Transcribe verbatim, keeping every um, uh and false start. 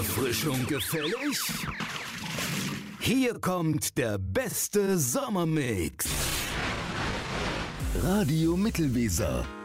Erfrischung gefällig? Hier kommt der beste Sommermix. Radio Mittelweser.